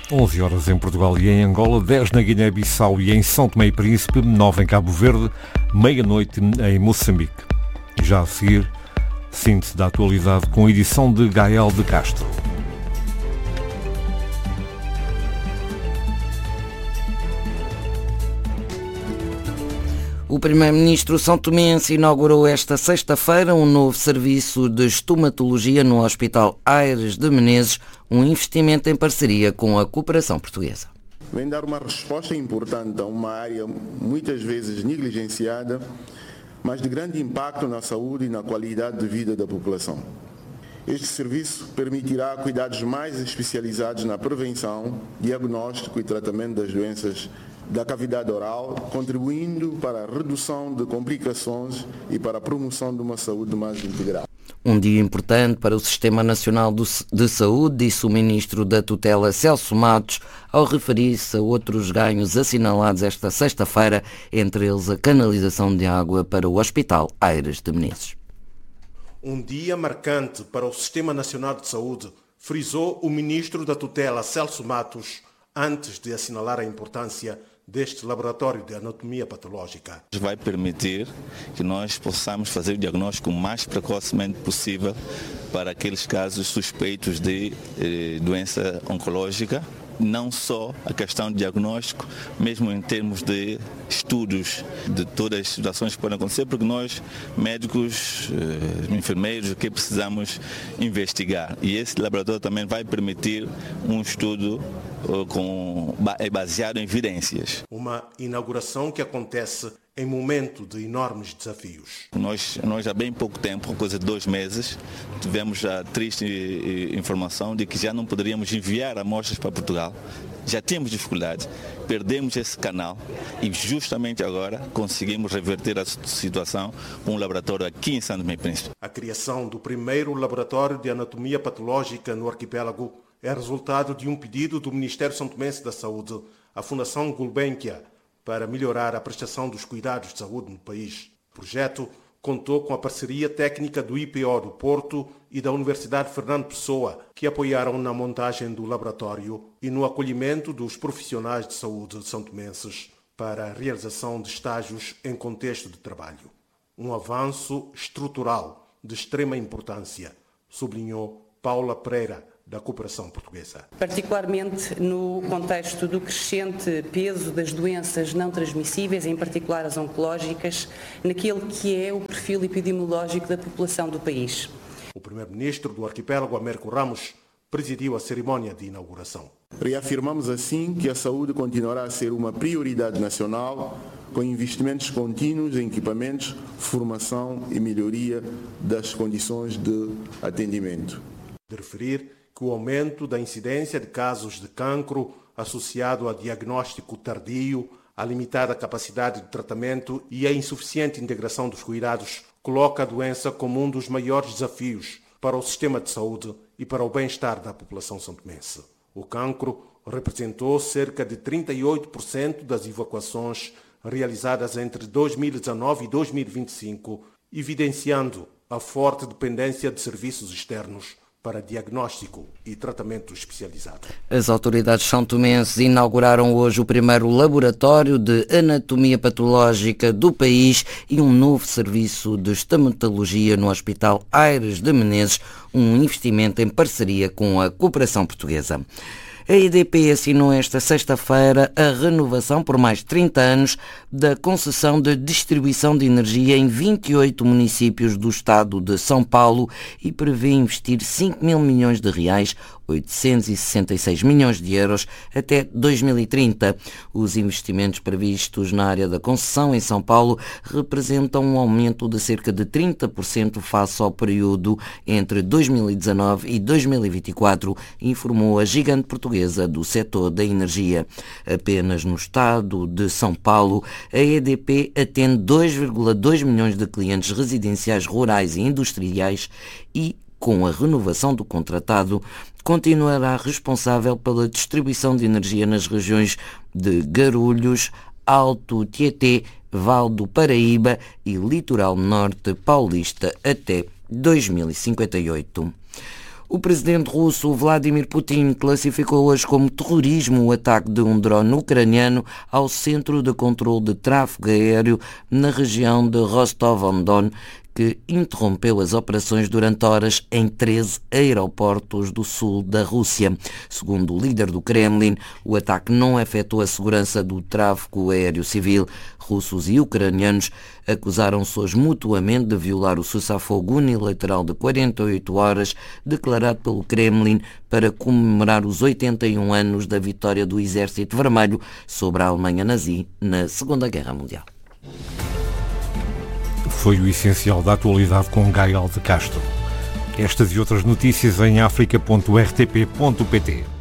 11 horas em Portugal e em Angola, 10 na Guiné-Bissau e em São Tomé e Príncipe, 9 em Cabo Verde, meia-noite em Moçambique. Já a seguir, síntese da atualidade com a edição de Gael de Castro. O primeiro-ministro são-tomense inaugurou esta sexta-feira um novo serviço de estomatologia no Hospital Aires de Menezes, um investimento em parceria com a Cooperação Portuguesa. Vem dar uma resposta importante a uma área muitas vezes negligenciada, mas de grande impacto na saúde e na qualidade de vida da população. Este serviço permitirá cuidados mais especializados na prevenção, diagnóstico e tratamento das doenças da cavidade oral, contribuindo para a redução de complicações e para a promoção de uma saúde mais integral. Um dia importante para o Sistema Nacional de Saúde, disse o Ministro da Tutela Celso Matos, ao referir-se a outros ganhos assinalados esta sexta-feira, entre eles a canalização de água para o Hospital Aires de Menezes. Um dia marcante para o Sistema Nacional de Saúde, frisou o Ministro da Tutela Celso Matos, antes de assinalar a importância deste laboratório de anatomia patológica. Vai permitir que nós possamos fazer o diagnóstico o mais precocemente possível para aqueles casos suspeitos de doença oncológica. Não só a questão de diagnóstico, mesmo em termos de estudos de todas as situações que podem acontecer, porque nós, médicos, enfermeiros, que precisamos investigar. E esse laboratório também vai permitir um estudo baseado em evidências. Uma inauguração que acontece em momento de enormes desafios. Nós há bem pouco tempo, coisa de 2 meses, tivemos a triste informação de que já não poderíamos enviar amostras para Portugal. Já tínhamos dificuldades, perdemos esse canal e justamente agora conseguimos reverter a situação com um laboratório aqui em São Tomé e Príncipe. A criação do primeiro laboratório de anatomia patológica no arquipélago é resultado de um pedido do Ministério São-Tomense da Saúde à Fundação Gulbenkian para melhorar a prestação dos cuidados de saúde no país. O projeto contou com a parceria técnica do IPO do Porto e da Universidade Fernando Pessoa, que apoiaram na montagem do laboratório e no acolhimento dos profissionais de saúde são-tomenses para a realização de estágios em contexto de trabalho. Um avanço estrutural de extrema importância, sublinhou Paula Pereira, da Cooperação Portuguesa. Particularmente no contexto do crescente peso das doenças não transmissíveis, em particular as oncológicas, naquele que é o perfil epidemiológico da população do país. O primeiro-ministro do arquipélago, Américo Ramos, presidiu a cerimónia de inauguração. Reafirmamos assim que a saúde continuará a ser uma prioridade nacional, com investimentos contínuos em equipamentos, formação e melhoria das condições de atendimento. De referir que o aumento da incidência de casos de cancro associado a diagnóstico tardio, a limitada capacidade de tratamento e a insuficiente integração dos cuidados coloca a doença como um dos maiores desafios para o sistema de saúde e para o bem-estar da população são-tomense. O cancro representou cerca de 38% das evacuações realizadas entre 2019 e 2025, evidenciando a forte dependência de serviços externos para diagnóstico e tratamento especializado. As autoridades são-tomenses inauguraram hoje o primeiro laboratório de anatomia patológica do país e um novo serviço de estomatologia no Hospital Aires de Menezes, um investimento em parceria com a Cooperação Portuguesa. A EDP assinou esta sexta-feira a renovação por mais 30 anos da concessão de distribuição de energia em 28 municípios do estado de São Paulo e prevê investir 5 mil milhões de reais, 866 milhões de euros, até 2030. Os investimentos previstos na área da concessão em São Paulo representam um aumento de cerca de 30% face ao período entre 2019 e 2024, informou a gigante portuguesa do setor da energia. Apenas no estado de São Paulo, a EDP atende 2,2 milhões de clientes residenciais, rurais e industriais e, com a renovação do contratado, continuará responsável pela distribuição de energia nas regiões de Garulhos, Alto Tietê, Val do Paraíba e Litoral Norte Paulista até 2058. O presidente russo Vladimir Putin classificou hoje como terrorismo o ataque de um drone ucraniano ao centro de controle de tráfego aéreo na região de Rostov-on-Don, que interrompeu as operações durante horas em 13 aeroportos do sul da Rússia. Segundo o líder do Kremlin, o ataque não afetou a segurança do tráfego aéreo civil. Russos e ucranianos acusaram-se hoje mutuamente de violar o cessar-fogo unilateral de 48 horas declarado pelo Kremlin para comemorar os 81 anos da vitória do Exército Vermelho sobre a Alemanha nazi na Segunda Guerra Mundial. Foi o essencial da atualidade com Gael de Castro. Estas e outras notícias em africa.rtp.pt.